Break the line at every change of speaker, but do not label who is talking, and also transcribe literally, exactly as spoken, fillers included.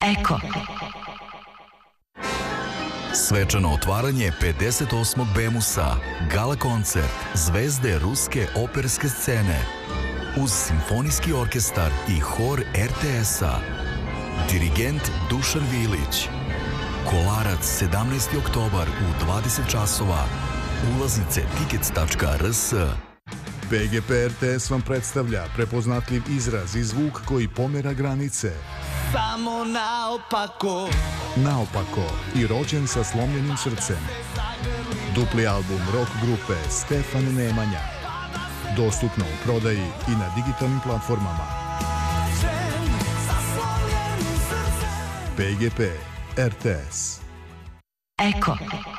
Eko.
Svečano otvaranje pedeset osmog Bemusa, gala koncert zvezde ruske operske scene uz simfonijski orkestar i hor er te es-a. Dirigent Dušan Vilić. Kolarac sedamnaesti oktobar u dvadeset časova. Ulaznice tickets tačka er es.
P G P er te es vam predstavlja prepoznatljiv izraz i zvuk koji pomera granice.
Samo naopako.
Naopako i rođen sa slomljenim srcem. Dupli album rock grupe Stefan Nemanja. Dostupno u prodaji i na digitalnim platformama. P G P er te es.
Eko.